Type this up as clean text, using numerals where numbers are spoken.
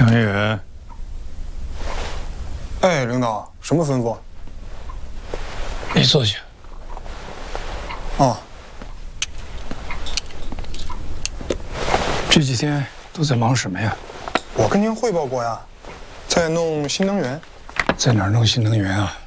江远， 哎，领导，什么吩咐？ 你坐下。 哦， 这几天都在忙什么呀？ 我跟您汇报过呀，在弄新能源。 在哪儿弄新能源啊？